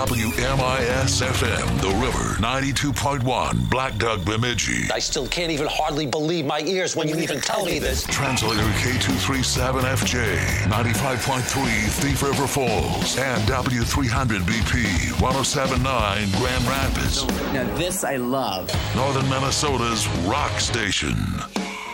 WMIS-FM, The River, 92.1, Black Duck, Bemidji. I still can't even hardly believe my ears when you even tell me this. Translator K237FJ, 95.3 Thief River Falls, and W300BP, 107.9 Grand Rapids. Now this I love. Northern Minnesota's rock station.